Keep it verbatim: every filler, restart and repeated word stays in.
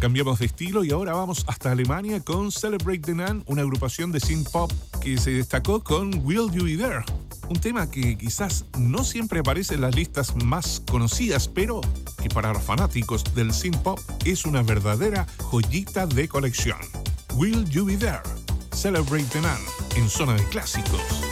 cambiamos de estilo y ahora vamos hasta Alemania con Celebrate the Nun, una agrupación de synth pop que se destacó con Will You Be There, un tema que quizás no siempre aparece en las listas más conocidas, pero que para los fanáticos del synth pop es una verdadera joyita de colección. Will You Be There, Celebrate the Nun, en Zona de Clásicos.